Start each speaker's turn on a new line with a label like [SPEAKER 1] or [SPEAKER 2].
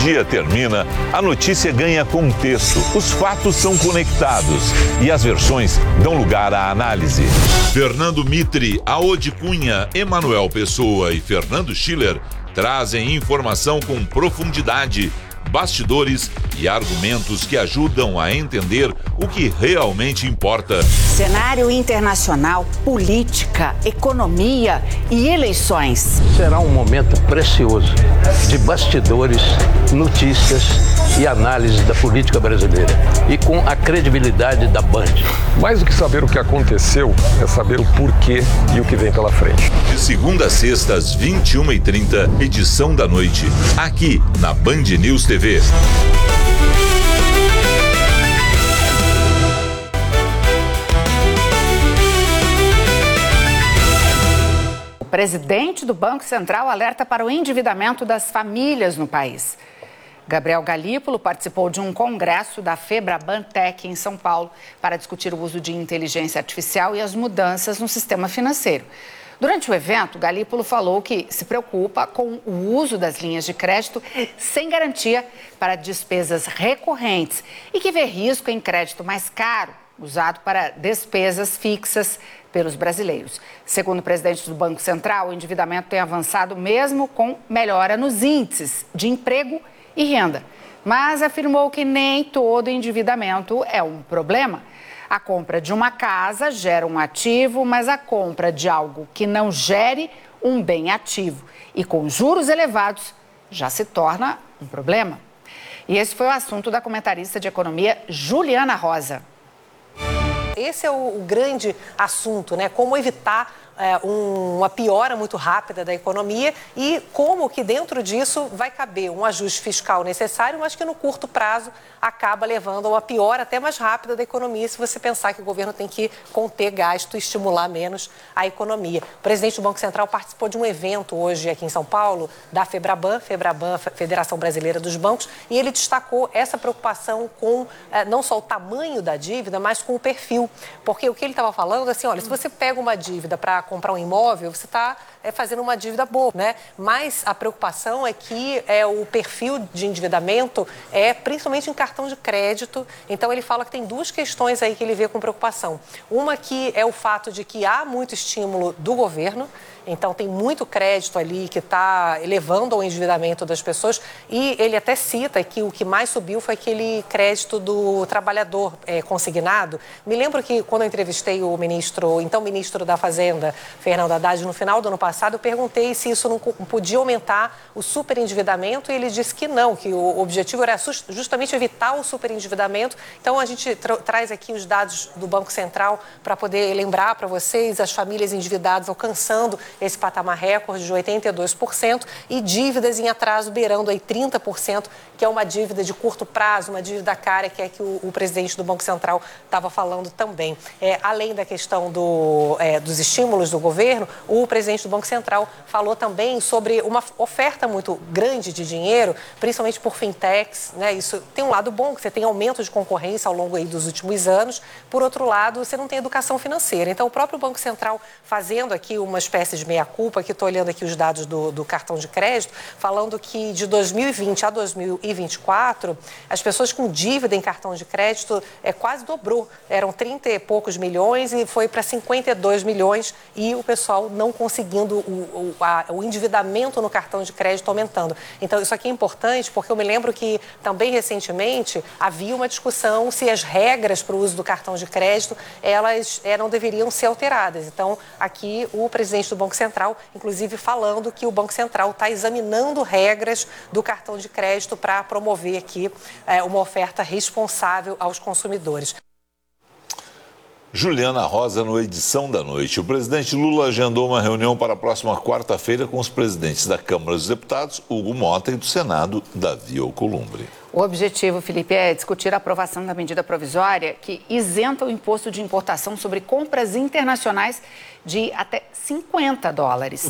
[SPEAKER 1] dia termina, a notícia ganha contexto, os fatos são conectados e as versões dão lugar à análise. Fernando Mitre, Aode Cunha, Emanuel Pessoa e Fernando Schiller trazem informação com profundidade, bastidores e argumentos que ajudam a entender o que realmente importa.
[SPEAKER 2] Cenário internacional, política, economia e eleições.
[SPEAKER 3] Será um momento precioso de bastidores, notícias e análise da política brasileira e com a credibilidade da Band.
[SPEAKER 4] Mais do que saber o que aconteceu, é saber o porquê e o que vem pela frente.
[SPEAKER 1] De segunda a sexta, às 21h30, edição da noite, aqui na Band News TV.
[SPEAKER 2] O presidente do Banco Central alerta para o endividamento das famílias no país. Gabriel Galípolo participou de um congresso da Febraban-Tec em São Paulo para discutir o uso de inteligência artificial e as mudanças no sistema financeiro. Durante o evento, Galípolo falou que se preocupa com o uso das linhas de crédito sem garantia para despesas recorrentes e que vê risco em crédito mais caro, usado para despesas fixas pelos brasileiros. Segundo o presidente do Banco Central, o endividamento tem avançado mesmo com melhora nos índices de emprego e renda, mas afirmou que nem todo endividamento é um problema. A compra de uma casa gera um ativo, mas a compra de algo que não gere um bem ativo e com juros elevados já se torna um problema. E esse foi o assunto da comentarista de economia Juliana Rosa.
[SPEAKER 5] Esse é o grande assunto, né? Como evitar uma piora muito rápida da economia e como que dentro disso vai caber um ajuste fiscal necessário, mas que no curto prazo acaba levando a uma piora até mais rápida da economia, se você pensar que o governo tem que conter gasto e estimular menos a economia. O presidente do Banco Central participou de um evento hoje aqui em São Paulo, da Febraban, Federação Brasileira dos Bancos, e ele destacou essa preocupação com não só o tamanho da dívida, mas com o perfil. Porque o que ele estava falando, assim, olha, se você pega uma dívida para comprar um imóvel, você está fazendo uma dívida boa, né? Mas a preocupação é que o perfil de endividamento principalmente em cartão de crédito. Então, ele fala que tem duas questões aí que ele vê com preocupação. Uma que é o fato de que há muito estímulo do governo, então tem muito crédito ali que está elevando ao endividamento das pessoas e ele até cita que o que mais subiu foi aquele crédito do trabalhador consignado. Me lembro que quando eu entrevistei o ministro da Fazenda, Fernando Haddad, no final do ano passado, eu perguntei se isso não podia aumentar o superendividamento e ele disse que não, que o objetivo era justamente evitar o superendividamento. Então a gente traz aqui os dados do Banco Central para poder lembrar para vocês as famílias endividadas alcançando esse patamar recorde de 82% e dívidas em atraso beirando aí 30%, que é uma dívida de curto prazo, uma dívida cara, que é que o presidente do Banco Central estava falando também. Além da questão dos estímulos do governo, o presidente do Banco Central falou também sobre uma oferta muito grande de dinheiro, principalmente por fintechs, né? Isso tem um lado bom, que você tem aumento de concorrência ao longo aí dos últimos anos. Por outro lado, você não tem educação financeira. Então, o próprio Banco Central fazendo aqui uma espécie de meia-culpa, que estou olhando aqui os dados do cartão de crédito, falando que de 2020 a 2024, as pessoas com dívida em cartão de crédito quase dobrou. Eram 30 e poucos milhões e foi para 52 milhões e o pessoal não conseguindo o endividamento no cartão de crédito aumentando. Então, isso aqui é importante porque eu me lembro que também recentemente havia uma discussão se as regras para o uso do cartão de crédito, elas não deveriam ser alteradas. Então, aqui o presidente do Banco Central, inclusive falando que o Banco Central está examinando regras do cartão de crédito para promover aqui uma oferta responsável aos consumidores.
[SPEAKER 1] Juliana Rosa, no Edição da Noite. O presidente Lula agendou uma reunião para a próxima quarta-feira com os presidentes da Câmara dos Deputados, Hugo Mota, e do Senado, Davi Alcolumbre.
[SPEAKER 2] O objetivo, Felipe, é discutir a aprovação da medida provisória que isenta o imposto de importação sobre compras internacionais de até $50.